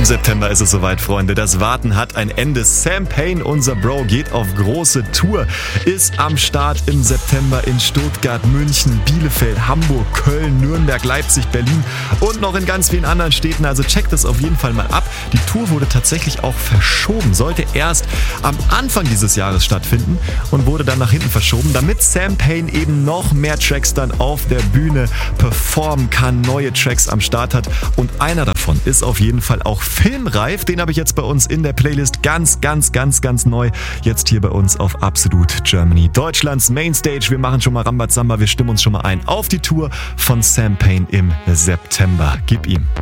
Im September ist es soweit, Freunde. Das Warten hat ein Ende. Sam Payne, unser Bro, geht auf große Tour. Ist am Start im September in Stuttgart, München, Bielefeld, Hamburg, Köln, Nürnberg, Leipzig, Berlin und noch in ganz vielen anderen Städten. Also checkt das auf jeden Fall mal ab. Die Tour wurde tatsächlich auch verschoben. Sollte erst am Anfang dieses Jahres stattfinden und wurde dann nach hinten verschoben, damit Sam Payne eben noch mehr Tracks dann auf der Bühne performen kann, neue Tracks am Start hat. Und einer davon ist auf jeden Fall auch filmreif. Den habe ich jetzt bei uns in der Playlist ganz neu. Jetzt hier bei uns auf Absolut Germany. Deutschlands Mainstage. Wir machen schon mal Rambazamba. Wir stimmen uns schon mal ein auf die Tour von Sam Payne im September. Gib ihm.